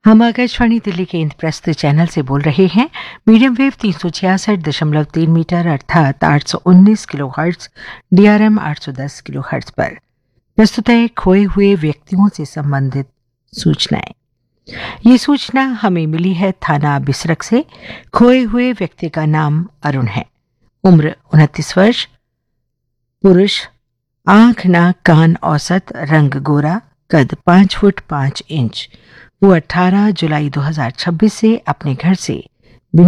हम आकाशवाणी दिल्ली के इंद्रप्रस्थ चैनल से बोल रहे हैं। मीडियम वेव 366.3 मीटर अर्थात 819 kilo hertz, DRM 810 kilo hertz पर प्रस्तुत है खोए हुए व्यक्तियों से संबंधित सूचनाएं। ये सूचना हमें मिली है थाना बिसरक से। खोए हुए व्यक्ति का नाम अरुण है। उम्र 29 वर्ष, पुरुष, आंख नाक कान औसत, रंग गोरा, कद 5 फुट 5 इंच। वो 18 जुलाई 2026 से अपने घर से